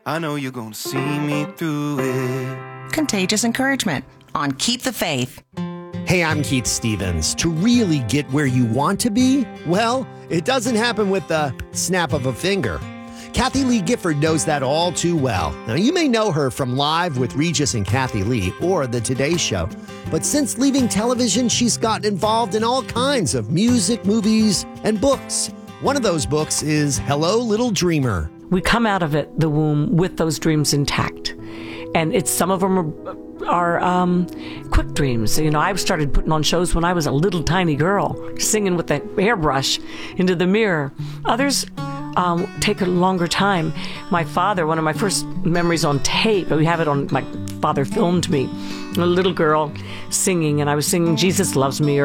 I know you're gonna see me through it. Contagious encouragement on Keep the Faith. Hey, I'm Keith Stevens. To really get where you want to be, well, it doesn't happen with the snap of a finger. Kathy Lee Gifford knows that all too well. Now, you may know her from Live with Regis and Kathy Lee or The Today Show. But since leaving television, she's gotten involved in all kinds of music, movies, and books. One of those books is Hello, Little Dreamer. We come out of the womb with those dreams intact. And some of them are quick dreams. You know, I started putting on shows when I was a little tiny girl, singing with a hairbrush into the mirror. Others take a longer time. My father, one of my first memories on tape, we have it on, my father filmed me, a little girl singing, and I was singing Jesus Loves Me,